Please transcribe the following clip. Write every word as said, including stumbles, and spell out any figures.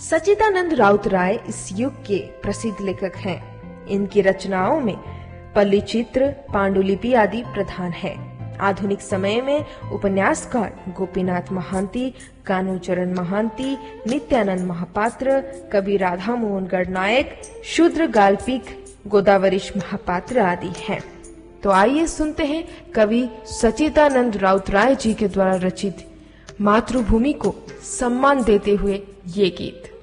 सच्चिदानंद राउतराय इस युग के प्रसिद्ध लेखक हैं। इनकी रचनाओं में पल्ली चित्र, पांडुलिपि आदि प्रधान है। आधुनिक समय में उपन्यासकार गोपीनाथ महांती, कान्हूचरण महांती, नित्यानंद महापात्र, कवि राधा मोहन गणनायक, शूद्र गाल्पिक गोदावरीश महापात्र आदि हैं। तो आइए सुनते हैं कवि सच्चिदानंद राउतराय जी के द्वारा रचित मातृभूमि को सम्मान देते हुए ये गीत।